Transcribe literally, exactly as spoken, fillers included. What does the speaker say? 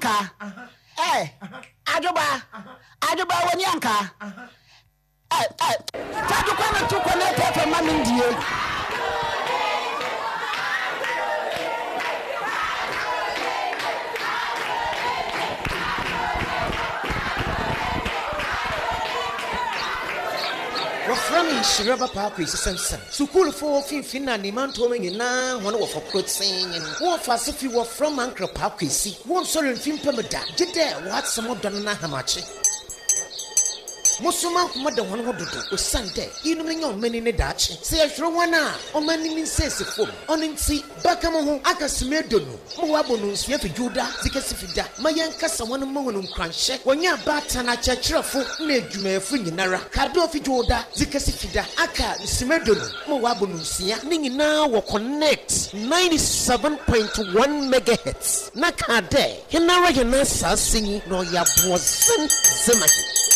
anka. Eh, ajoba. Ajoba woni anka. Eh, eh. Tatu kwa na tu kwa na pepe mami ndiye. From Shiraba Park is Sansan. So cool for Finfina, the man told me now one of a quote saying, what fast if you were from Uncle Park, see, one sorry and film permit. Did there what some of Donna Hamachi? Mosuma mother one would do was Sunday, you know, your men in a Dutch. Say a throw one or many says a fool. On in see, Bacamo, Acasmedono, Moabonus, Yafi Juda, Zicasifida, Mayanka, someone monum crunch. When you're batana churchful, made you may free Nara, Cardofi Joda, Zicasifida, Aka, Smedono, Moabonusia, Ning now will connect ninety-seven point one megahertz. Nakade, Hinara Yanasa singing, no ya wasn't Zimaki.